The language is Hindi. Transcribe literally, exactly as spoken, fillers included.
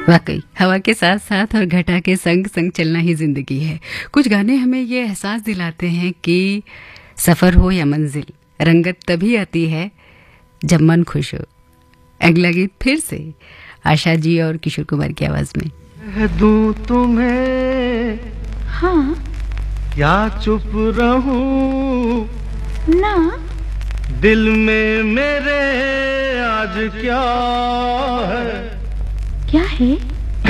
वाकई हवा के साथ साथ और घटा के संग संग चलना ही जिंदगी है। कुछ गाने हमें ये एहसास दिलाते हैं कि सफर हो या मंजिल, रंगत तभी आती है जब मन खुश हो। अगला गीत फिर से आशा जी और किशोर कुमार की आवाज में। दूं तुम्हें हाँ क्या चुप रहूं ना, दिल में मेरे आज क्या है क्या है?